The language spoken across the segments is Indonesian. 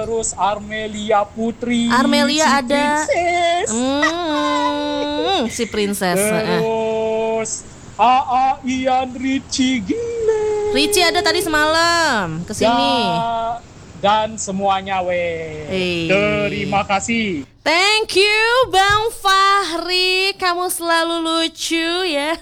Terus Armelia Putri. Armelia si ada. Princess. Si princess. Terus AA Ian Richie gile. Richie ada tadi semalam kesini. Dan semuanya weh. Terima kasih. Thank you Bang Fahri, kamu selalu lucu ya.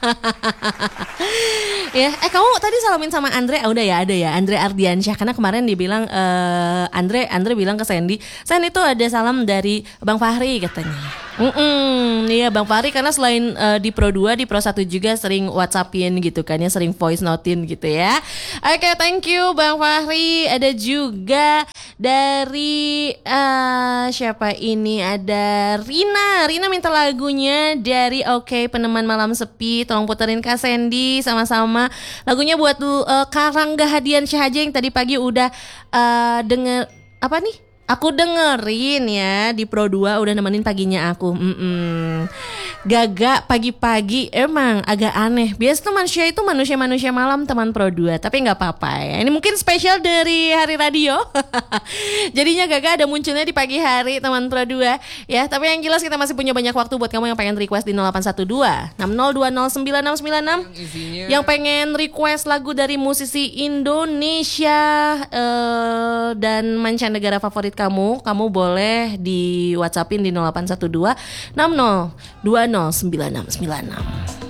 Ya, kamu tadi salamin sama Andre, udah ya ada ya Andre Ardiansyah, karena kemarin dia bilang Andre bilang ke Sandy itu ada salam dari Bang Fahri katanya. Iya Bang Fahri, karena selain di Pro 2 di Pro 1 juga sering WhatsAppin gitu kan ya, sering voice notein gitu ya. Oke, thank you Bang Fahri. Ada juga dari siapa ini, ada Rina minta lagunya dari Oke Peneman Malam Sepi, tolong puterin Kak Sandy sama-sama. Lagunya buat Karangga Hadiansyah aja yang tadi pagi udah denger apa nih? Aku dengerin ya di Pro 2, udah nemenin paginya aku. Gaga pagi-pagi emang agak aneh. Biasa tuh manusia malam teman Pro 2, tapi nggak apa-apa ya. Ini mungkin spesial dari hari radio. Jadinya Gaga ada munculnya di pagi hari teman Pro 2 ya. Tapi yang jelas kita masih punya banyak waktu buat kamu yang pengen request di 0812 60209696, yang pengen request lagu dari musisi Indonesia dan mancanegara favorit kamu boleh di WhatsAppin di 0812 60209696.